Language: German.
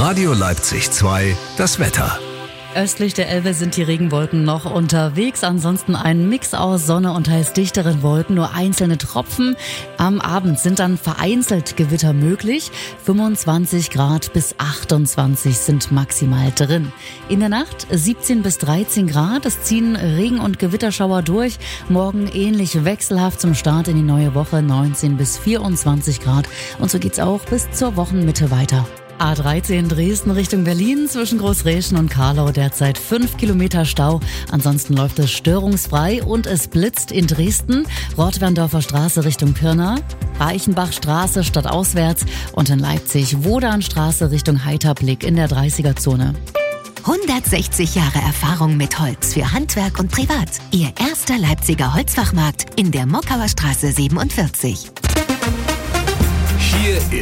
Radio Leipzig 2, das Wetter. Östlich der Elbe sind die Regenwolken noch unterwegs. Ansonsten ein Mix aus Sonne und teils dichteren Wolken, nur einzelne Tropfen. Am Abend sind dann vereinzelt Gewitter möglich. 25 Grad bis 28 sind maximal drin. In der Nacht 17 bis 13 Grad. Es ziehen Regen- und Gewitterschauer durch. Morgen ähnlich wechselhaft zum Start in die neue Woche. 19 bis 24 Grad. Und so geht's auch bis zur Wochenmitte weiter. A13 Dresden Richtung Berlin zwischen Großräschen und Karlau derzeit 5 Kilometer Stau. Ansonsten läuft es störungsfrei und es blitzt in Dresden. Rottwerndorfer Straße Richtung Pirna, Reichenbachstraße stadtauswärts und in Leipzig Wodanstraße Richtung Heiterblick in der 30er-Zone. 160 Jahre Erfahrung mit Holz für Handwerk und Privat. Ihr erster Leipziger Holzfachmarkt in der Mockauer Straße 47. Hier